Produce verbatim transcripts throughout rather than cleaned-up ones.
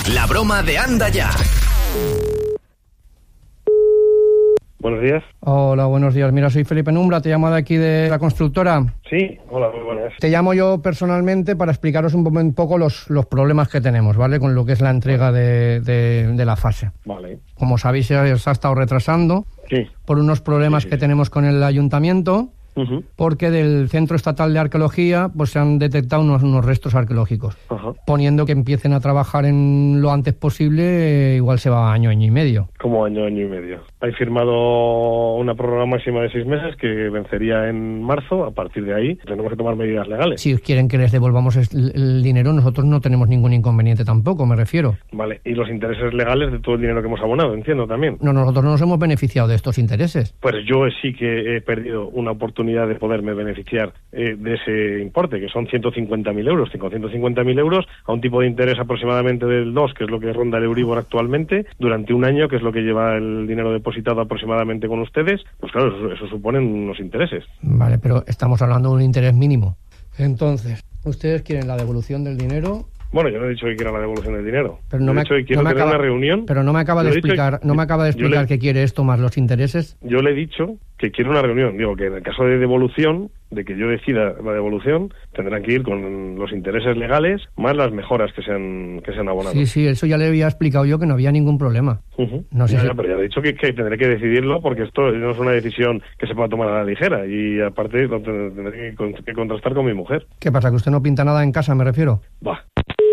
La broma de Anda Ya. Buenos días. Hola, buenos días. Mira, soy Felipe Numbra, te llamo de aquí de la constructora. Sí, hola, muy buenas. Te llamo yo personalmente para explicaros un, un poco los, los problemas que tenemos, ¿vale? Con lo que es la entrega de, de, de la fase. Vale. Como sabéis, se ha estado retrasando Sí. por unos problemas Sí, sí, que sí. tenemos con el ayuntamiento. Uh-huh. Porque del Centro Estatal de Arqueología pues se han detectado unos, unos restos arqueológicos. Ajá. Poniendo que empiecen a trabajar en lo antes posible, eh, igual se va año, año y medio. Como año, año y medio. Hay firmado una prórroga máxima de seis meses que vencería en marzo. A partir de ahí tenemos que tomar medidas legales. Si quieren que les devolvamos el, el dinero, nosotros no tenemos ningún inconveniente tampoco, me refiero. Vale. Y los intereses legales de todo el dinero que hemos abonado, entiendo también. No, nosotros no nos hemos beneficiado de estos intereses. Pues yo sí que he perdido una oportunidad de poderme beneficiar eh, de ese importe, que son ciento cincuenta mil euros. Con ciento cincuenta mil euros a un tipo de interés aproximadamente del dos, que es lo que ronda el Euribor actualmente, durante un año, que es lo que lleva el dinero depositado aproximadamente con ustedes, pues claro, eso, eso suponen unos intereses. Vale, pero estamos hablando de un interés mínimo. Entonces, ¿ustedes quieren la devolución del dinero? Bueno, yo no he dicho que quiera la devolución del dinero. Pero no Yo he me, dicho que quiero no me tener acaba, una reunión. Pero no me acaba Yo de le he dicho- explicar, no me acaba de yo le- explicar qué quiere esto más los intereses. Yo le he dicho que quiero una reunión. Digo que en el caso de devolución, de que yo decida la devolución, tendrán que ir con los intereses legales más las mejoras que se han, que se han abonado. Sí, sí, eso ya le había explicado yo que no había ningún problema. Uh-huh. No sé Ya, si- ya, pero ya he dicho que, que tendré que decidirlo porque esto no es una decisión que se pueda tomar a la ligera y aparte lo ten- tendré que, con- que contrastar con mi mujer. ¿Qué pasa, que usted no pinta nada en casa, me refiero? Va.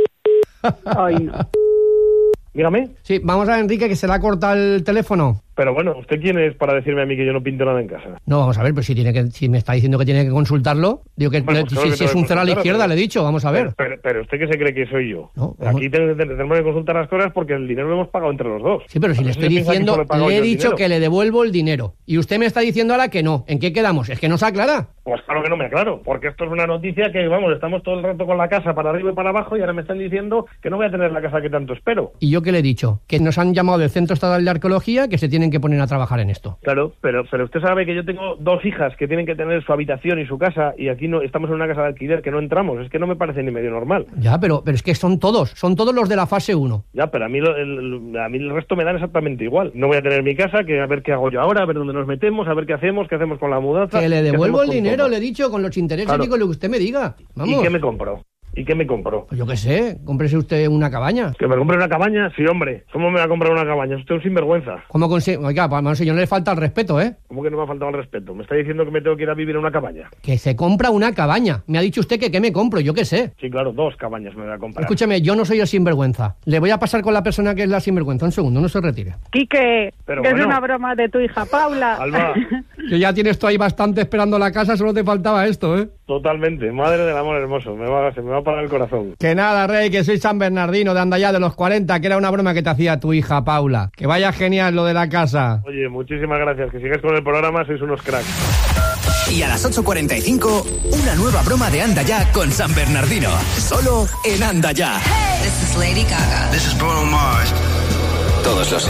Ay, no. Dígame. Sí, vamos a Enrique, que se le ha cortado el teléfono. Pero bueno, ¿usted quién es para decirme a mí que yo no pinto nada en casa? No, vamos a ver, pues si tiene que, si me está diciendo que tiene que consultarlo, digo que Bueno, le- pues claro si, que si es tengo un que cero a la consultarlo, izquierda, pero- le he dicho, vamos a ver. Pero, pero, pero ¿usted qué se cree que soy yo? No, vamos- Aquí te- te- tenemos que consultar las cosas porque el dinero lo hemos pagado entre los dos. Sí, pero si le ¿Acaso estoy se piensa que diciendo, solo he pagado le he yo el dicho dinero? que le devuelvo el dinero. Y usted me está diciendo ahora que no. ¿En qué quedamos? Es que no se aclara. Pues claro que no me aclaro, porque esto es una noticia que, vamos, estamos todo el rato con la casa para arriba y para abajo y ahora me están diciendo que no voy a tener la casa que tanto espero. ¿Y yo qué le he dicho? Que nos han llamado del Centro Estatal de Arqueología, que se tienen que poner a trabajar en esto. Claro, pero pero usted sabe que yo tengo dos hijas que tienen que tener su habitación y su casa y aquí no estamos en una casa de alquiler que no entramos. Es que no me parece ni medio normal. Ya, pero, pero es que son todos, son todos los de la fase uno. Ya, pero a mí, lo- el, a mí el resto me dan exactamente igual. No voy a tener mi casa, que a ver qué hago yo ahora, a ver dónde nos metemos, a ver qué hacemos, qué hacemos con la mudanza. Que le qué devuelvo hacemos el con dinero, todo. le he dicho, con los intereses Claro. y con lo que usted me diga. Vamos. ¿Y qué me compro? ¿Y qué me compro? Pues yo qué sé, cómprese usted una cabaña. ¿Que me compre una cabaña? Sí, hombre. ¿Cómo me va a comprar una cabaña? Es usted un sinvergüenza. ¿Cómo consigue? Oiga, pues señor, no le falta el respeto, ¿eh? ¿Cómo que no me ha faltado el respeto? ¿Me está diciendo que me tengo que ir a vivir en una cabaña? Que se compra una cabaña. Me ha dicho usted que qué me compro, yo qué sé. Sí, claro, dos cabañas me voy a comprar. Escúchame, yo no soy el sinvergüenza. Le voy a pasar con la persona que es la sinvergüenza. Un segundo, no se retire. Quique, Pero que bueno. es una broma de tu hija Paula. Alba, Que ya tienes tú ahí bastante esperando la casa, solo te faltaba esto, ¿eh? totalmente. Madre del amor hermoso. Me va, se me va a parar el corazón. Que nada, Rey, que soy San Bernardino de Andayá de los cuarenta, que era una broma que te hacía tu hija Paula. Que vaya genial lo de la casa. Oye, muchísimas gracias. Que sigáis con el programa, sois unos cracks. Y a las ocho cuarenta y cinco, una nueva broma de Anda Ya con San Bernardino. Solo en Anda Ya. This is Lady Gaga. This is Bruno Mars. Todos los